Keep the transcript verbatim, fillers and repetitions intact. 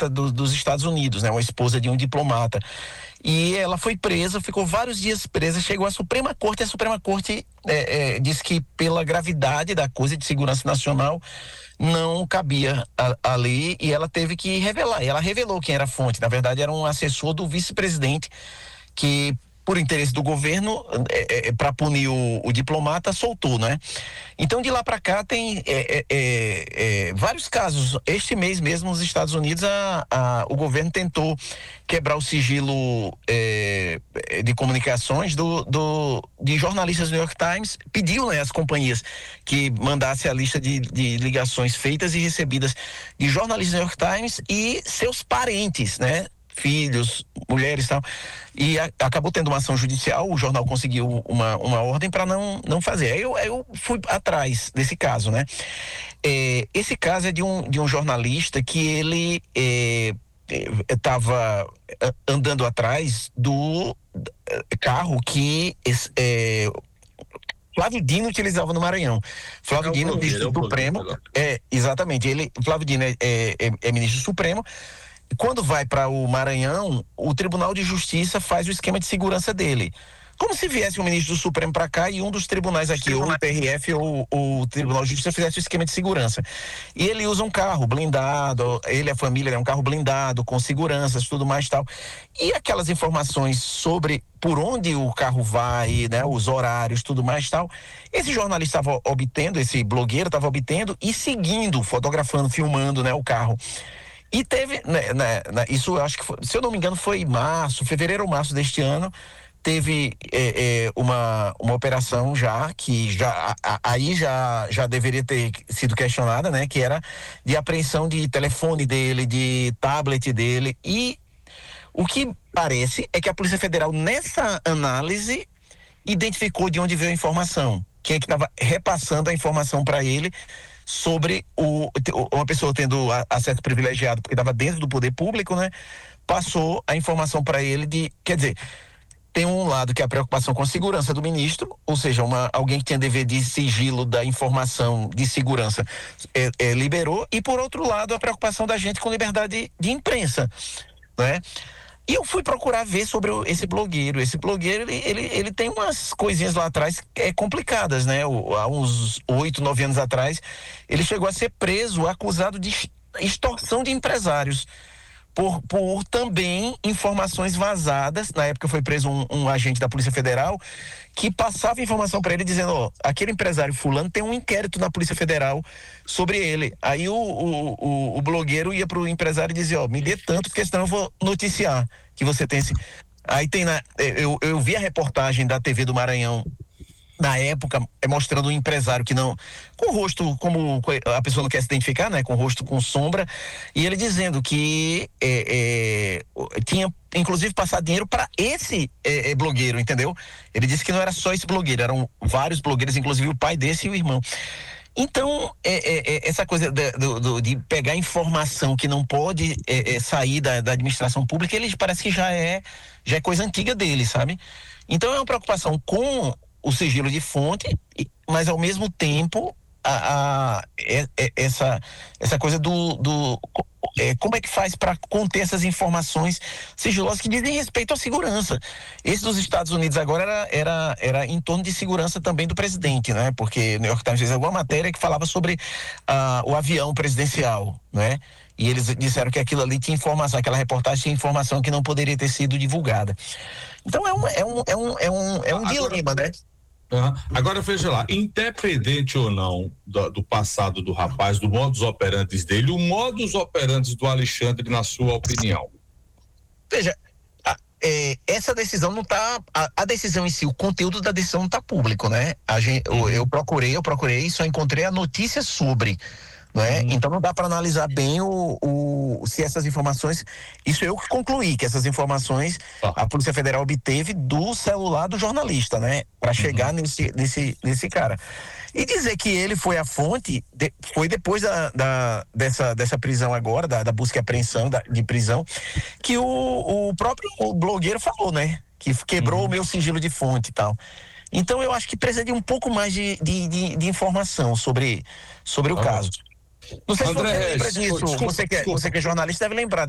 diplomata do, dos Estados Unidos, né? Uma esposa de um diplomata. E ela foi presa, ficou vários dias presa, chegou à Suprema Corte, e a Suprema Corte é, é, disse que pela gravidade da coisa de segurança nacional não cabia a, a lei, e ela teve que revelar. E ela revelou quem era a fonte. Na verdade, era um assessor do vice-presidente que, por interesse do governo, é, é, para punir o, o diplomata, soltou, né? Então, de lá para cá, tem é, é, é, vários casos. Este mês mesmo, nos Estados Unidos, a, a, o governo tentou quebrar o sigilo é, de comunicações do, do, de jornalistas do New York Times, pediu, né, às companhias que mandasse a lista de, de ligações feitas e recebidas de jornalistas do New York Times e seus parentes, né? Filhos, mulheres e tal, e a, acabou tendo uma ação judicial. O jornal conseguiu uma, uma ordem para não, não fazer. Aí eu, eu fui atrás desse caso, né? É, esse caso é de um, de um jornalista que ele estava é, é, andando atrás do carro que é, Flávio Dino utilizava no Maranhão. Flávio é Dino, ministro é supremo, é, exatamente, ele, Flávio Dino é, é, é ministro supremo. Quando vai para o Maranhão, o Tribunal de Justiça faz o esquema de segurança dele. Como se viesse um ministro do Supremo para cá e um dos tribunais aqui, ou o T R F ou, ou o Tribunal de Justiça, fizesse o esquema de segurança. E ele usa um carro blindado, ele e a família é um carro blindado, com seguranças, tudo mais e tal. E aquelas informações sobre por onde o carro vai, né, os horários, tudo mais e tal, esse jornalista estava obtendo, esse blogueiro estava obtendo e seguindo, fotografando, filmando, né, o carro. E teve, né, né, isso eu acho que foi, se eu não me engano, foi em março, fevereiro ou março deste ano, teve é, é, uma, uma operação já, que já, a, aí já, já deveria ter sido questionada, né, que era de apreensão de telefone dele, de tablet dele, e o que parece é que a Polícia Federal, nessa análise, identificou de onde veio a informação, quem é que estava repassando a informação para ele, sobre o, uma pessoa tendo acesso privilegiado porque estava dentro do poder público, né? Passou a informação para ele de, quer dizer, tem um lado que é a preocupação com a segurança do ministro, ou seja, uma, alguém que tinha dever de sigilo da informação de segurança é, é, liberou, e por outro lado a preocupação da gente com liberdade de, de imprensa, né? E eu fui procurar ver sobre o, esse blogueiro. Esse blogueiro, ele, ele, ele tem umas coisinhas lá atrás é, complicadas, né? O, há uns oito, nove anos atrás, ele chegou a ser preso, acusado de extorsão de empresários. Por, por também informações vazadas. Na época foi preso um, um agente da Polícia Federal que passava informação para ele dizendo, ó, aquele empresário fulano tem um inquérito na Polícia Federal sobre ele. Aí o, o, o, o blogueiro ia pro empresário e dizia, ó, me dê tanto, porque senão eu vou noticiar que você tem esse... Aí tem na... Eu, eu vi a reportagem da T V do Maranhão na época, é mostrando um empresário que não, com o rosto, como a pessoa não quer se identificar, né, com o rosto com sombra, e ele dizendo que é, é, tinha inclusive passado dinheiro para esse é, é, blogueiro, entendeu? Ele disse que não era só esse blogueiro, eram vários blogueiros, inclusive o pai desse e o irmão. Então, é, é, essa coisa de, de, de pegar informação que não pode é, é, sair da, da administração pública, ele parece que já é, já é coisa antiga dele, sabe? Então é uma preocupação com o sigilo de fonte, mas ao mesmo tempo a, a, é, é, essa, essa coisa do, do é, como é que faz para conter essas informações sigilosas que dizem respeito à segurança. Esse dos Estados Unidos agora era, era, era em torno de segurança também do presidente, né? Porque o New York Times fez alguma matéria que falava sobre ah, o avião presidencial, né? E eles disseram que aquilo ali tinha informação, aquela reportagem tinha informação que não poderia ter sido divulgada. Então é um, é um, é um, é um, é um agora, dilema, né? Uhum. Agora veja lá, independente ou não do, do passado do rapaz, do modus operandi dele, o modus operandi do Alexandre, na sua opinião? Veja, a, é, essa decisão não está, a, a decisão em si, o conteúdo da decisão não está público, né? A gente, uhum. eu, eu procurei, eu procurei, só encontrei a notícia sobre, não é? Uhum. Então não dá para analisar bem o, o, se essas informações, isso eu que concluí, que essas informações ah. a Polícia Federal obteve do celular do jornalista, né? Para chegar uhum. nesse, nesse, nesse cara. E dizer que ele foi a fonte, de, foi depois da, da, dessa, dessa prisão agora, da, da busca e apreensão da, de prisão, que o, o próprio blogueiro falou, né? Que quebrou uhum. o meu sigilo de fonte e tal. Então eu acho que precisa de um pouco mais de, de, de, de informação sobre, sobre o ah. caso. Não sei se André, você lembra disso, desculpa, você, que é, desculpa. você que é jornalista deve lembrar